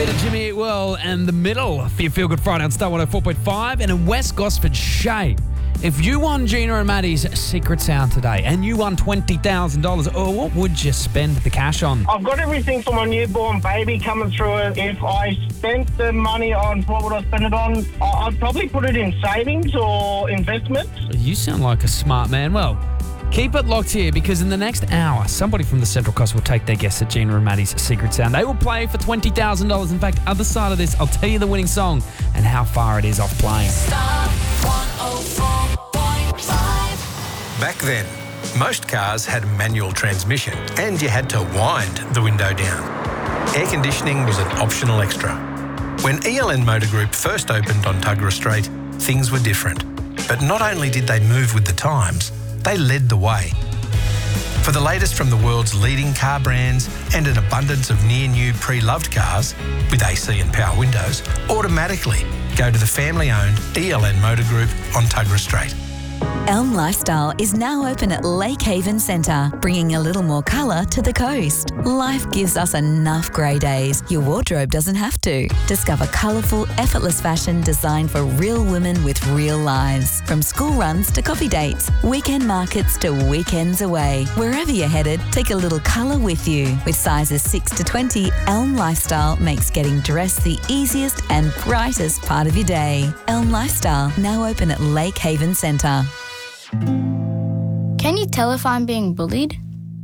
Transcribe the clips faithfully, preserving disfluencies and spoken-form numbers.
bit of Jimmy Eat Well and The Middle for your Feel Good Friday on Star one oh four point five. And in West Gosford, Shay, if you won Gina and Maddie's Secret Sound today and you won twenty thousand dollars, oh, what would you spend the cash on? I've got everything for my newborn baby coming through it. If I spent the money on, what would I spend it on? I- I'd probably put it in savings or investments. You sound like a smart man. Well, keep it locked here because in the next hour, somebody from the Central Coast will take their guess at Gina and Maddie's Secret Sound. They will play for twenty thousand dollars. In fact, other side of this, I'll tell you the winning song and how far it is off playing. Star one oh four point five. Back then, most cars had manual transmission and you had to wind the window down. Air conditioning was an optional extra. When E L N Motor Group first opened on Tuggerah Street, things were different. But not only did they move with the times, they led the way. For the latest from the world's leading car brands and an abundance of near-new pre-loved cars with A C and power windows, automatically go to the family-owned E L N Motor Group on Tuggerah Street. Elm Lifestyle is now open at Lake Haven Centre, bringing a little more colour to the coast. Life gives us enough grey days. Your wardrobe doesn't have to. Discover colourful, effortless fashion designed for real women with real lives. From school runs to coffee dates, weekend markets to weekends away. Wherever you're headed, take a little colour with you. With sizes six to twenty, Elm Lifestyle makes getting dressed the easiest and brightest part of your day. Elm Lifestyle, now open at Lake Haven Centre. Can you tell if I'm being bullied?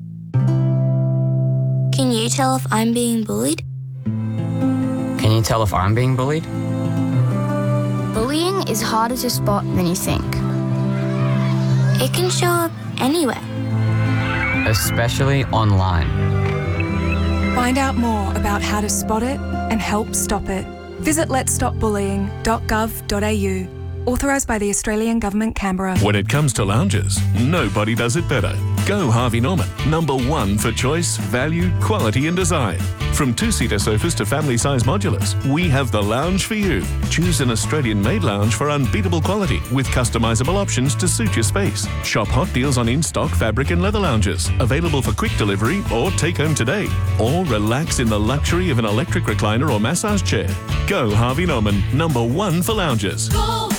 Can you tell if I'm being bullied? Can you tell if I'm being bullied? Bullying is harder to spot than you think. It can show up anywhere. Especially online. Find out more about how to spot it and help stop it. Visit lets stop bullying dot gov dot a u. Authorised by the Australian Government, Canberra. When it comes to lounges, nobody does it better. Go Harvey Norman, number one for choice, value, quality and design. From two-seater sofas to family-size modulars, we have the lounge for you. Choose an Australian-made lounge for unbeatable quality with customisable options to suit your space. Shop hot deals on in-stock fabric and leather lounges, available for quick delivery or take home today. Or relax in the luxury of an electric recliner or massage chair. Go Harvey Norman, number one for lounges. Go!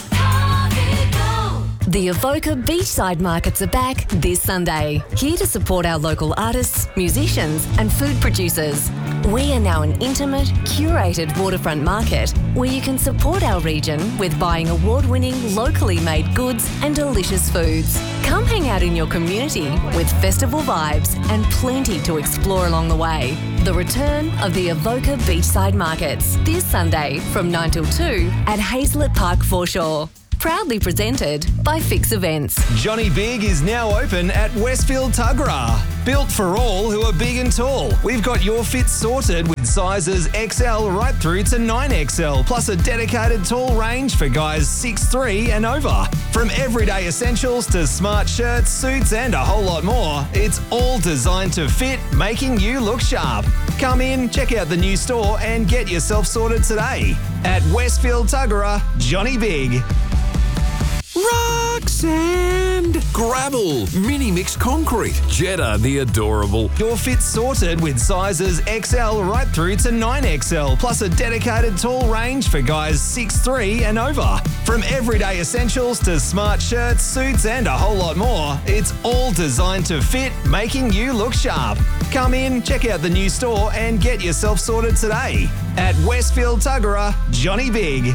The Avoca Beachside Markets are back this Sunday, here to support our local artists, musicians and food producers. We are now an intimate, curated waterfront market where you can support our region with buying award-winning, locally made goods and delicious foods. Come hang out in your community with festival vibes and plenty to explore along the way. The return of the Avoca Beachside Markets this Sunday from nine till two at Hazelet Park Foreshore. Proudly presented by Fix Events. Johnny Big is now open at Westfield Tuggerah. Built for all who are big and tall. We've got your fit sorted with sizes X L right through to nine X L, plus a dedicated tall range for guys six three and over. From everyday essentials to smart shirts, suits and a whole lot more, it's all designed to fit, making you look sharp. Come in, check out the new store and get yourself sorted today. At Westfield Tuggerah, Johnny Big. Rock sand, gravel, mini mix concrete, Jetta the adorable. Your fit sorted with sizes X L right through to nine X L, plus a dedicated tall range for guys six three and over. From everyday essentials to smart shirts, suits and a whole lot more, it's all designed to fit, making you look sharp. Come in, check out the new store and get yourself sorted today. At Westfield Tuggerah, Johnny Big.